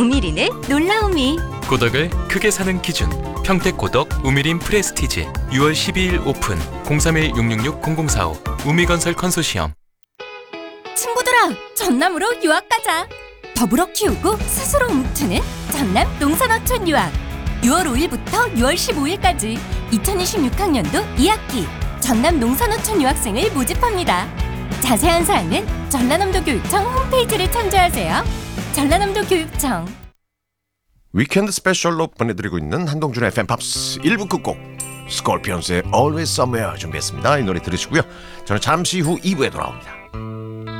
우미린의 놀라움이. 고덕을 크게 사는 기준 평택 고덕 우미린 프레스티지 6월 12일 오픈 031-666-0045 우미건설 컨소시엄. 친구들아, 전남으로 유학 가자. 더불어 키우고 스스로 움트는 전남 농산어촌 유학. 6월 5일부터 6월 15일까지 2026학년도 2학기 전남 농산어촌 유학생을 모집합니다. 자세한 사항은 전라남도 교육청 홈페이지를 참조하세요. 전라남도 교육청. 위켄드 스페셜로 보내드리고 있는 한동준의 팬팝스 1부 끝곡 스콜피언스의 Always Somewhere 준비했습니다. 이 노래 들으시고요. 저는 잠시 후 2부에 돌아옵니다.